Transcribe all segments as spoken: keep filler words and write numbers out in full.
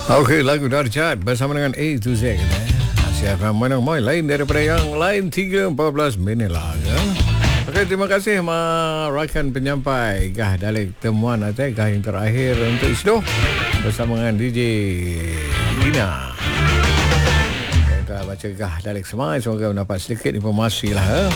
Okey, lagu Darjat bersama dengan A to Z. Asia F M mana mai lain daripada yang lain tiga empat belas minit lah. Ya? Okey, terima kasih ma rakan penyampai gah dalik temuan atau gah yang terakhir untuk Isdo bersama dengan D J Lina. Kita baca gah dalik semua, semoga mendapat sedikit informasi lah. Ya?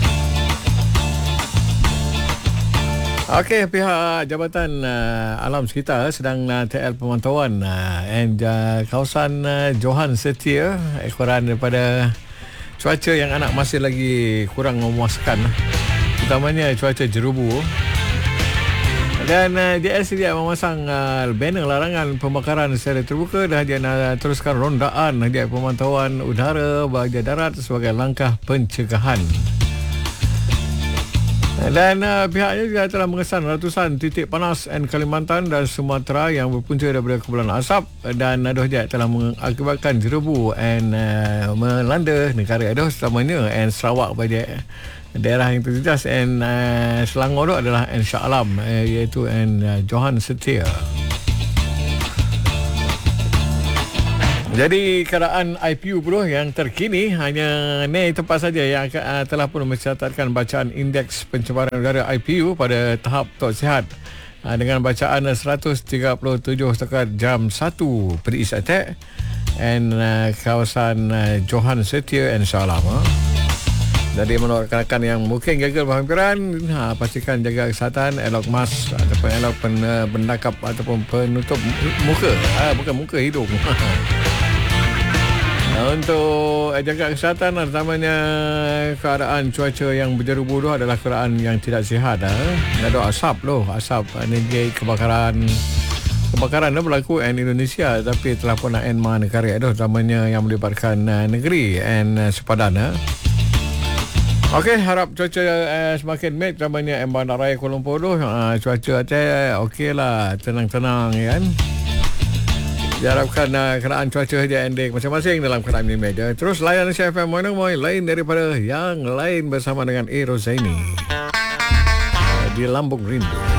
Okey, pihak Jabatan uh, Alam Sekitar sedang uh, T L pemantauan uh, and uh, kawasan uh, Johan Setia ekoran daripada cuaca yang anak masih lagi kurang memuaskan, utamanya cuaca jerubu. Dan uh, J S dia memasang uh, banner larangan pembakaran secara terbuka dan dia nak teruskan rondaan dia pemantauan udara bagi darat sebagai langkah pencegahan. Dan uh, pihaknya juga telah mengesan ratusan titik panas N Kalimantan dan Sumatera yang berpunca daripada kumpulan asap dan Aduh Jat telah mengakibatkan jerebu and uh, melanda negara Aduh, terutamanya and Sarawak pada daerah yang terjejas and uh, Selangor itu adalah N Shah Alam uh, iaitu N uh, Johan Setia. Jadi keadaan I P U pula yang terkini hanya ni tempat saja yang uh, telah pun mencatatkan bacaan indeks pencemaran udara I P U pada tahap tak sihat uh, dengan bacaan seratus tiga puluh tujuh setakat jam satu per is attack and uh, kawasan uh, Johan Setia and Shah Alam. Uh. Jadi menurut rakan-rakan yang mungkin gagal berhampiran, ha, pastikan jaga kesihatan, elok mask ataupun elok pen, uh, bendakap ataupun penutup muka, ha, bukan muka, hidung. Untuk jaga kesihatan, terutamanya keadaan cuaca yang berjerubu tu adalah keadaan yang tidak sihat. Ha? Ada asap loh, asap energi kebakaran. Kebakaran dah berlaku di Indonesia, tapi telah pun nak enma negara itu, terutamanya yang melibatkan uh, negeri dan uh, sepadan. Ha? Okey, harap cuaca uh, semakin baik, terutamanya di Bandaraya Kuala Lumpur tu. Uh, cuaca aja okey lah, tenang-tenang kan. Diharapkan uh, keadaan cuaca saja ending masing-masing dalam keadaan ini meja. Terus layan Asia F M mana mai lain daripada yang lain bersama dengan A Rozaini uh, di Lambung Rindu.